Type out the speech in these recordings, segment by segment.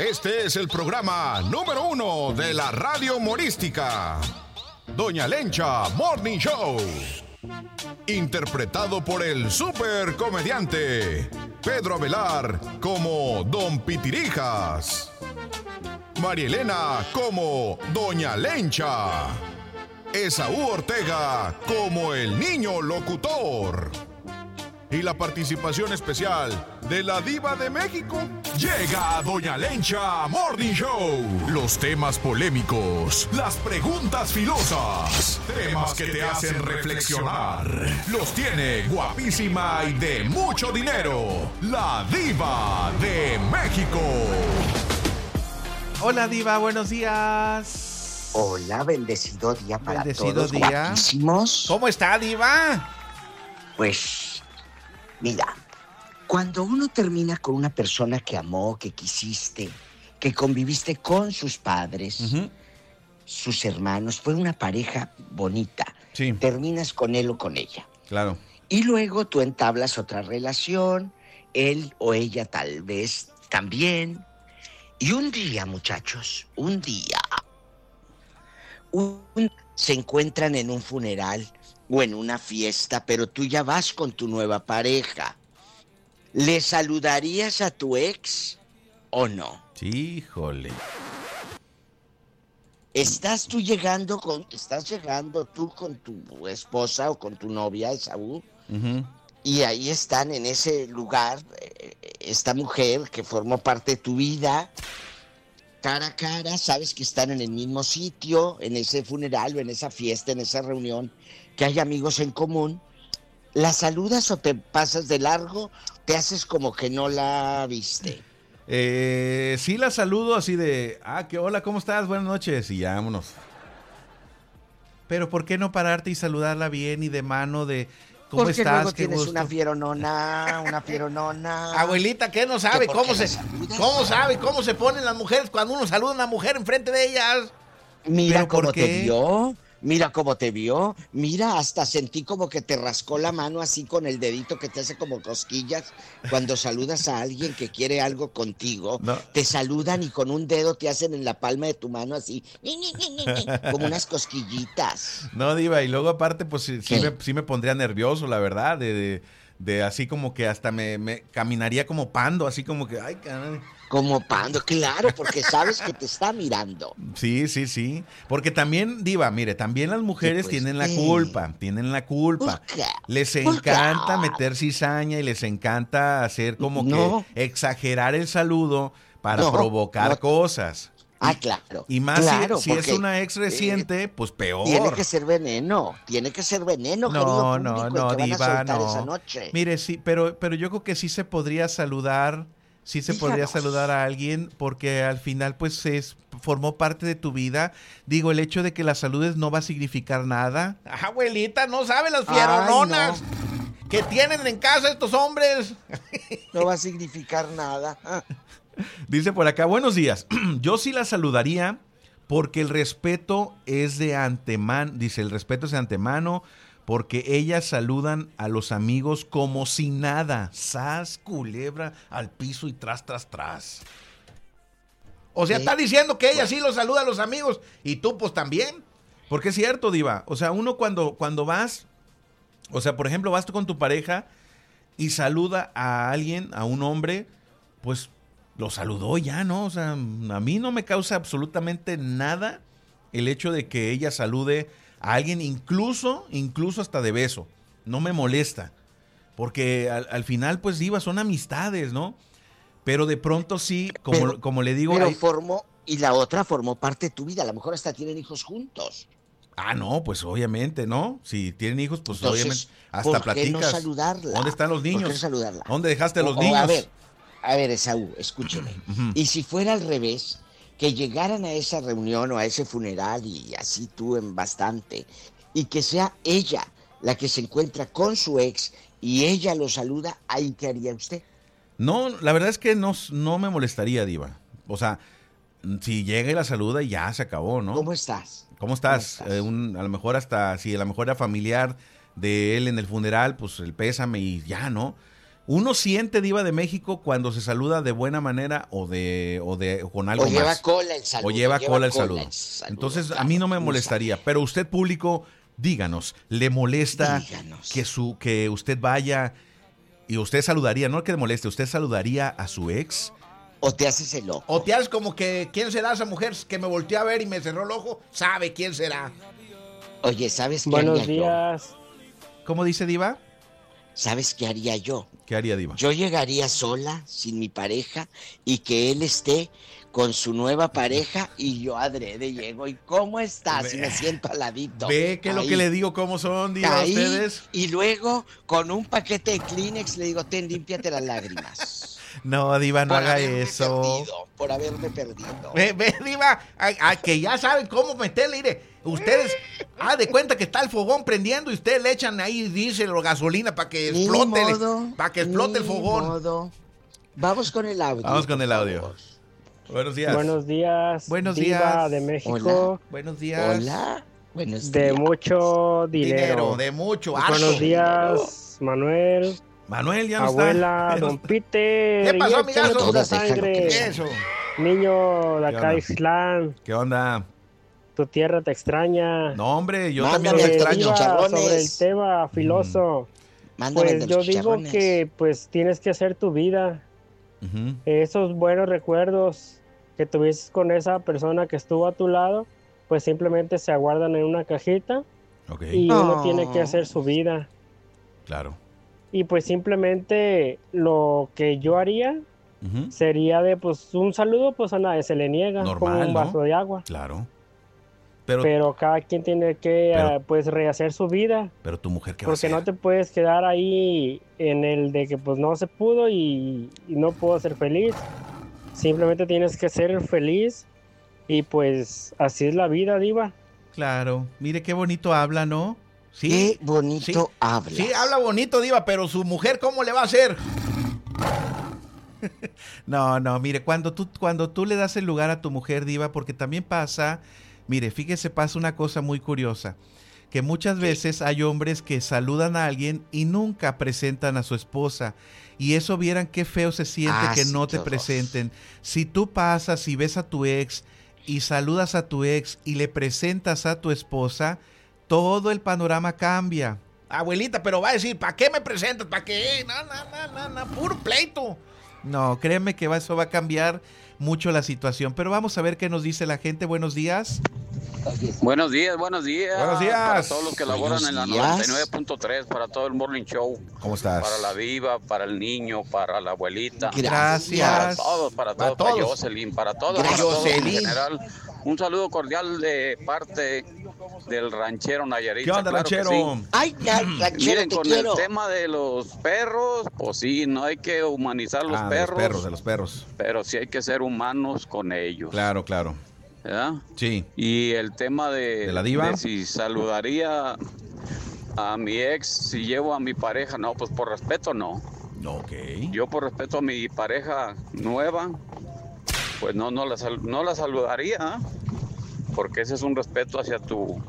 Este es el programa número 1 de la radio humorística, Doña Lencha Morning Show. Interpretado por el super comediante Pedro Avelar como Don Pitirijas, María Elena como Doña Lencha, Esaú Ortega como el niño locutor. Y la participación especial de la Diva de México. Llega Doña Lencha Morning Show. Los temas polémicos, las preguntas filosas, temas que te hacen reflexionar. Los tiene guapísima y de mucho dinero, la Diva de México. Hola Diva, buenos días. Hola, bendecido día para todos, día. Guapísimos. ¿Cómo está, Diva? Pues, mira, cuando uno termina con una persona que amó, que quisiste, que conviviste con sus padres, sus hermanos, fue una pareja bonita. Sí. Terminas con él o con ella. Claro. Y luego tú entablas otra relación, él o ella tal vez también. Y un día, muchachos, se encuentran en un funeral o en una fiesta, pero tú ya vas con tu nueva pareja. ¿Le saludarías a tu ex o no? Híjole. Estás llegando tú con tu esposa o con tu novia, Esaú, y ahí están en ese lugar, esta mujer que formó parte de tu vida, cara a cara, sabes que están en el mismo sitio, en ese funeral o en esa fiesta, en esa reunión, que hay amigos en común. ¿La saludas o te pasas de largo? ¿Te haces como que no la viste? Sí la saludo así de, que hola, ¿cómo estás? Buenas noches, y ya, vámonos. Pero ¿por qué no pararte y saludarla bien y de mano de, ¿cómo porque estás? Luego Qué tienes gusto. una fieronona. Abuelita, ¿qué no sabe? ¿Cómo se ponen las mujeres cuando uno saluda a una mujer enfrente de ellas? Mira cómo te vio. Mira, hasta sentí como que te rascó la mano así con el dedito que te hace como cosquillas cuando saludas a alguien que quiere algo contigo. No. Te saludan y con un dedo te hacen en la palma de tu mano así, como unas cosquillitas. No, Diva, y luego aparte pues sí me pondría nervioso, la verdad, de así como que hasta me caminaría como pando, así como que, ay, caray. Como pando, claro, porque sabes que te está mirando. Sí, porque también, Diva, mire, también las mujeres tienen la culpa, les encanta meter cizaña y les encanta hacer como que exagerar el saludo para provocar cosas. Claro. Y más si es una ex reciente, pues peor. Tiene que ser veneno, querido público, no, que Diva, van a soltar esa noche. Mire, sí, pero yo creo que sí se podría saludar. Sí se podría saludar a alguien porque al final pues formó parte de tu vida. Digo, el hecho de que la saludes no va a significar nada. Abuelita, no sabe las fierononas que tienen en casa estos hombres. No va a significar nada. Dice por acá, buenos días. Yo sí la saludaría porque el respeto es de antemano. Dice, el respeto es de antemano. Porque ellas saludan a los amigos como si nada. Sas, culebra, al piso y tras. O sea, está diciendo que ella sí los saluda a los amigos y tú pues también. Porque es cierto, Diva. O sea, uno cuando vas, o sea, por ejemplo, vas tú con tu pareja y saluda a alguien, a un hombre, pues lo saludó ya, ¿no? O sea, a mí no me causa absolutamente nada el hecho de que ella salude a alguien, incluso hasta de beso. No me molesta. Porque al final, pues, Diva, son amistades, ¿no? Pero de pronto sí, como le digo... Pero y la otra formó parte de tu vida. A lo mejor hasta tienen hijos juntos. No, pues obviamente, ¿no? Si tienen hijos, pues entonces, obviamente hasta ¿por qué platicas. no saludarla? ¿Dónde están los niños? ¿Por qué no saludarla? ¿Dónde dejaste a los niños? A ver, Esaú, escúcheme. Y si fuera al revés, que llegaran a esa reunión o a ese funeral y así tú en bastante, y que sea ella la que se encuentra con su ex y ella lo saluda, ¿ahí qué haría usted? No, la verdad es que no me molestaría, Diva. O sea, si llega y la saluda y ya se acabó, ¿no? ¿Cómo estás? A lo mejor hasta, si a lo mejor era familiar de él en el funeral, pues el pésame y ya, ¿no? Uno siente, Diva de México, cuando se saluda de buena manera o con algo más. O lleva cola el saludo. O lleva cola el saludo. Entonces, a mí no me molestaría. Pero usted, público, díganos, ¿le molesta que usted vaya y usted saludaría, no que le moleste, usted saludaría a su ex? ¿O te haces el loco? ¿O te haces como que quién será esa mujer que me volteó a ver y me cerró el ojo? ¿Sabe quién será? Oye, ¿sabes qué Buenos haría días. ¿Cómo dice, Diva? ¿Sabes qué haría yo? ¿Qué haría, Diva? Yo llegaría sola, sin mi pareja, y que él esté con su nueva pareja y yo adrede llego. ¿Y cómo estás? Y me siento al ladito. Ve que es lo que le digo, cómo son, Diva, ustedes. Y luego, con un paquete de Kleenex, le digo, límpiate las lágrimas. No, Diva, no haga eso. Por haberme perdido. Ve, Diva, que ya saben cómo meterle, mire. Ustedes, de cuenta que está el fogón prendiendo y ustedes le echan ahí diésel o gasolina para que explote, el fogón. Vamos con el audio. Vamos con el audio. Buenos días. Buenos días. Buenos Diva días. de México. Hola. Buenos días. Hola. Buenos de días. mucho dinero. De mucho harto. Buenos días, Manuel. Manuel ya no abuela, está. Don Peter. ¿Qué pasó, amigazo? Todas Sangre. Eso. Niño de ¿Qué acá onda? de Islán. ¿Qué onda? Tu tierra te extraña. No, hombre, yo Mándame también los el extraño. Diva. chicharrones. Sobre el tema filoso. Mándame el Pues de los yo digo chicharrones. que pues tienes que hacer tu vida. Ujú. Esos buenos recuerdos que tuviste con esa persona que estuvo a tu lado, pues simplemente se aguardan en una cajita Ok, y uno tiene que hacer su vida. claro. Y pues simplemente lo que yo haría Ujú. sería de pues un saludo, pues a nadie se le niega, Normal, como un ¿no? vaso de agua. Claro. Pero Pero cada quien tiene que Pero- pues rehacer su vida, tu mujer, ¿qué va a porque hacer? no te puedes quedar ahí en el de que pues no se pudo y no puedo ser feliz. Simplemente tienes que ser feliz y pues así es la vida, Diva. Claro. Mire qué bonito habla, ¿no? Sí. Qué bonito habla. Sí, habla bonito, Diva, pero su mujer, ¿cómo le va a hacer? No, mire, cuando tú le das el lugar a tu mujer, Diva, porque también pasa, mire, fíjese, pasa una cosa muy curiosa, que muchas veces hay hombres que saludan a alguien y nunca presentan a su esposa, y eso vieran qué feo se siente que sí, no qué te horror. presenten. Si tú pasas y ves a tu ex y saludas a tu ex y le presentas a tu esposa, todo el panorama cambia. Abuelita, pero va a decir, ¿para qué me presentas? ¿Para qué? No, puro pleito. No, créeme que eso va a cambiar mucho la situación. Pero vamos a ver qué nos dice la gente. Buenos días. Buenos días, buenos días. Buenos días. Para todos los que laboran Buenos en la días. 99.3, para todo el Morning Show, ¿Cómo estás? para la Diva, para el niño, para la abuelita. Gracias. Para todos, para todos. Jocelyn, para todos, Gracias. para todos en Jocelyn. general. Un saludo cordial de parte del ranchero Nayarit. ¿Qué onda, claro que ranchero? sí. Ay, ranchero, Miren, te con quiero. el tema de los perros, pues sí, no hay que humanizar los perros, De los perros. pero sí hay que ser humanos con ellos. Claro. ¿Verdad? Sí. Y el tema ¿De la diva? de si saludaría a mi ex, si llevo a mi pareja, no, pues por respeto no. Ok. Yo por respeto a mi pareja nueva, pues no la saludaría, ¿eh? Porque ese es un respeto hacia tu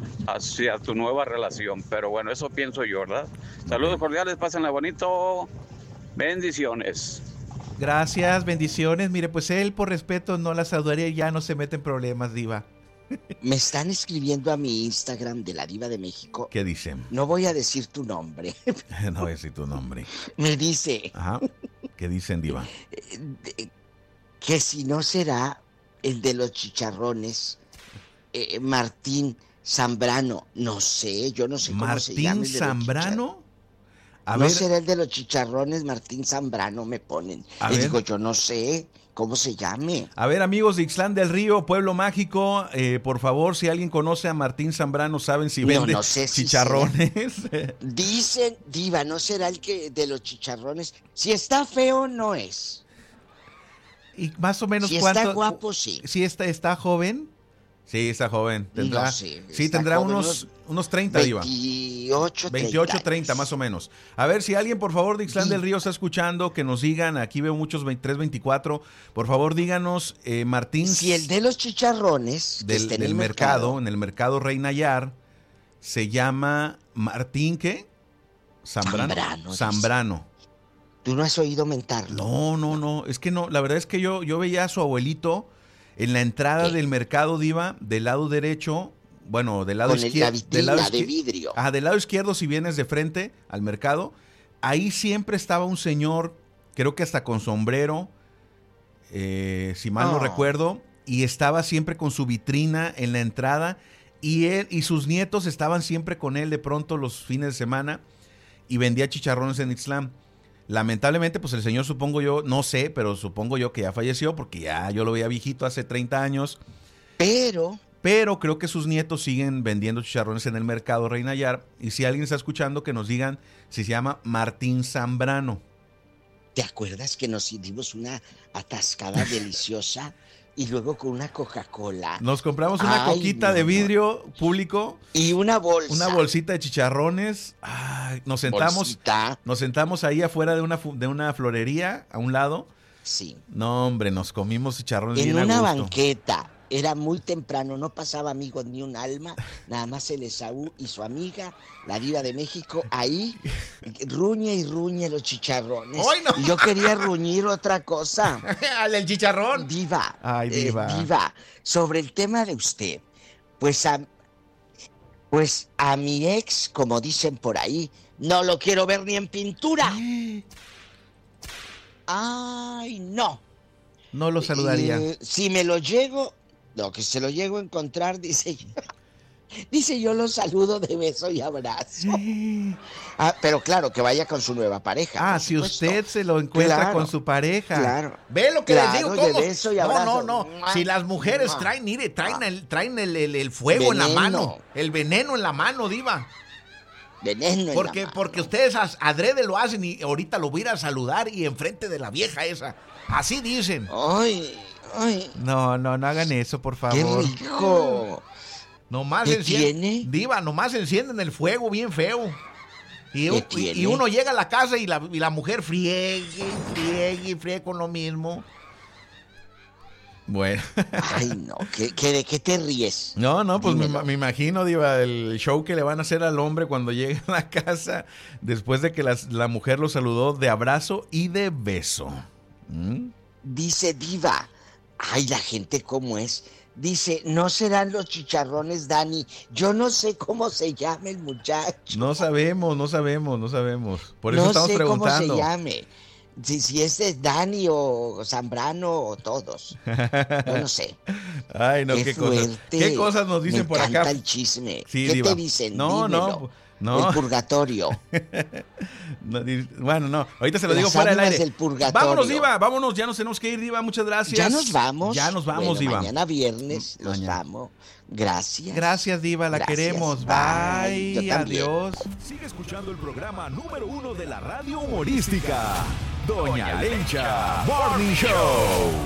nueva relación. Pero bueno, eso pienso yo, ¿verdad? Saludos cordiales, pásenla bonito. Bendiciones. Gracias, bendiciones. Mire, pues él por respeto no la saludaría y ya no se mete en problemas, Diva. Me están escribiendo a mi Instagram de la Diva de México. ¿Qué dicen? No voy a decir tu nombre. No voy a decir tu nombre. Me dice Ajá. ¿Qué dicen, Diva? que si no será el de los chicharrones, Martín Zambrano. No sé, yo no sé cómo se llama. ¿Martín Zambrano? A No ver, será el de los chicharrones, Martín Zambrano, me ponen. A Le ver. digo, yo no sé cómo se llame. amigos de Ixtlán del Río, Pueblo Mágico, por favor, si alguien conoce a Martín Zambrano, saben si vende no sé si chicharrones. Dicen, Diva, ¿no será el que de los chicharrones? Si está feo, no es. Y más o menos Si cuánto. está guapo, sí. ¿Sí está joven? Sí, está joven. Tendrá, No sé, sí, está tendrá joven, unos 30, Diva. 28, 28, 30 más o menos. A ver, si alguien, por favor, de Ixtlán Sí. del Río está escuchando, que nos digan, aquí veo muchos 23, 24, por favor, díganos, Martín, Si el de los chicharrones que está en del el mercado, en el mercado Rey Nayar, se llama Martín, ¿qué? Zambrano, dice. Zambrano. ¿Tú no has oído mentarlo? No. Es que no, la verdad es que yo veía a su abuelito en la entrada del mercado, Diva, del lado derecho, bueno, del lado izquierdo. Con la vitrina de vidrio. Ajá, del lado izquierdo, si vienes de frente al mercado, ahí siempre estaba un señor, creo que hasta con sombrero, si mal no recuerdo, y estaba siempre con su vitrina en la entrada, y él y sus nietos estaban siempre con él de pronto los fines de semana, y vendía chicharrones en Ixtlán. Lamentablemente, pues el señor, supongo yo, no sé, pero supongo yo que ya falleció, porque ya yo lo veía viejito hace 30 años. Pero creo que sus nietos siguen vendiendo chicharrones en el mercado Reynayar. Y si alguien está escuchando, que nos digan si se llama Martín Zambrano. ¿Te acuerdas que nos dimos una atascada deliciosa y luego con una Coca-Cola? Nos compramos una coquita de vidrio público. Y una bolsa. Una bolsita de chicharrones. Ay, nos sentamos ahí afuera de una florería, a un lado. Sí. No, hombre, nos comimos chicharrones en bien a gusto. En una banqueta. Era muy temprano, no pasaba amigos ni un alma, nada más el Esaú y su amiga, la Diva de México, ahí ruñe y ruñe los chicharrones. ¡Ay, no! Y yo quería ruñir otra cosa. ¿El chicharrón? Diva. Ay, Diva. Diva, sobre el tema de usted, pues a mi ex, como dicen por ahí, no lo quiero ver ni en pintura. Ay, no. No lo saludaría. Si me lo llego... No, que se lo llego a encontrar, dice yo lo saludo de beso y abrazo. Pero claro, que vaya con su nueva pareja. Si usted se lo encuentra con su pareja. Claro. Ve lo que les digo. De beso y abrazo. No. Si las mujeres traen el fuego veneno en la mano. El veneno en la mano, Diva. Veneno porque ustedes adrede lo hacen y ahorita lo voy a ir a saludar y enfrente de la vieja esa. Así dicen. Ay. No hagan eso, por favor. ¡Qué rico! Nomás Diva, nomás encienden el fuego bien feo. Y uno llega a la casa y la mujer friegue con lo mismo. Bueno. Ay, no, ¿de qué te ríes? No, pues me imagino, Diva, el show que le van a hacer al hombre cuando llegue a la casa después de que la mujer lo saludó de abrazo y de beso. Dice Diva... Ay, la gente cómo es. Dice, no serán los chicharrones, Dani. Yo no sé cómo se llama el muchacho. No sabemos. Por eso estamos preguntando. No sé cómo se llame. Si es Dani o Zambrano o todos. Yo no sé. Ay, no, qué cosas. ¿Qué cosas nos dicen por acá? Me encanta el chisme. Sí, ¿Qué Diva. te dicen? No. El purgatorio. Bueno, no. Ahorita se lo digo fuera del aire. Del purgatorio. Vámonos, Diva. Vámonos. Ya nos tenemos que ir, Diva. Muchas gracias. Ya nos vamos, bueno, Diva. Mañana viernes los vamos. Gracias. Gracias, Diva. La queremos. Bye. Adiós. Sigue escuchando el programa número 1 de la radio humorística, Doña Lencha Morning Show.